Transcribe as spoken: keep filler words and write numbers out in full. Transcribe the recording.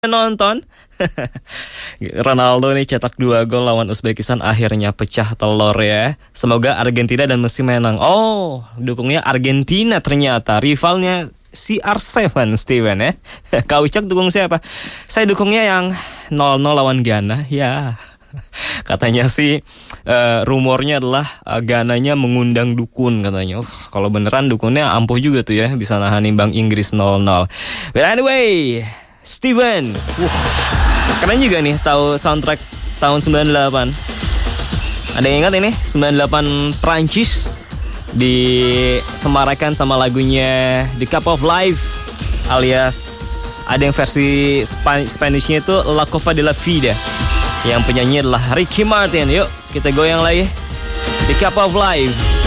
nonton. Ronaldo nih cetak dua gol lawan Uzbekistan, akhirnya pecah telur ya. Semoga Argentina dan Messi menang. Oh, dukungnya Argentina ternyata, rivalnya C R tujuh Steven ya. Kau Ucak dukung siapa? Saya dukungnya yang nol nol lawan Ghana ya. Katanya sih uh, rumornya adalah uh, Ghananya mengundang dukun katanya. Uh, kalau beneran dukunnya ampuh juga tuh ya, bisa nahan imbang Inggris nol nol. But anyway, Steven, uh, keren juga nih tahu soundtrack tahun sembilan puluh delapan. Ada yang ingat ini? sembilan puluh delapan Prancis disemarakan sama lagunya The Cup of Life, alias ada yang versi Span- Spanishnya itu La Copa de la Vida. Yang penyanyi adalah Ricky Martin. Yuk kita goyang lagi The Cup of Life.